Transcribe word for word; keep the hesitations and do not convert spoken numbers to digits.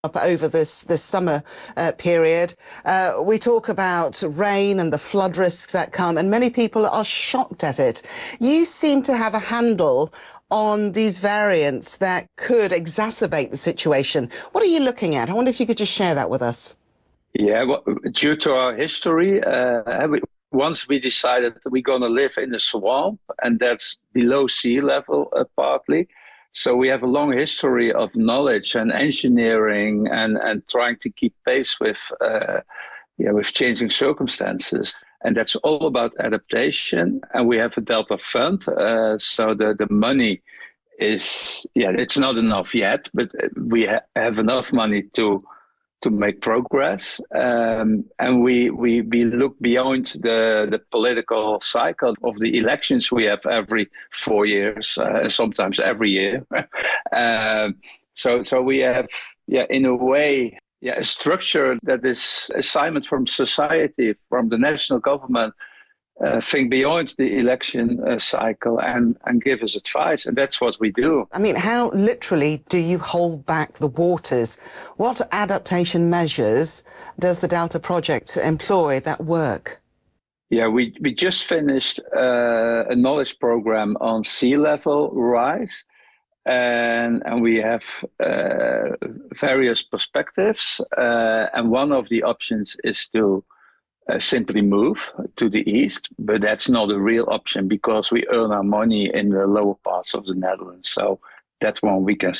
up over this this summer uh, period. Uh, we talk about rain and the flood risks that come, and many people are shocked at it. You seem to have a handle on these variants that could exacerbate the situation. What are you looking at? I wonder if you could just share that with us. Yeah, well, due to our history, uh, we, once we decided that we're going to live in a swamp, and that's below sea level uh, partly. So we have a long history of knowledge and engineering and, and trying to keep pace with uh, yeah, with changing circumstances. And that's all about adaptation. And we have a Delta Fund. Uh, so the, the money is, yeah, it's not enough yet, but we ha- have enough money to to make progress. Um, and we, we we look beyond the, the political cycle of the elections we have every four years, uh, sometimes every year. um, so so we have, yeah, in a way, yeah, a structure that is assignment from society, from the national government, Uh, think beyond the election uh, cycle and, and give us advice. And that's what we do. I mean, how literally do you hold back the waters? What adaptation measures does the Delta Project employ that work? Yeah, we, we just finished uh, a knowledge program on sea level rise. And, and we have uh, various perspectives. Uh, and one of the options is to Uh, simply move to the east, but that's not a real option because we earn our money in the lower parts of the Netherlands. So that one we can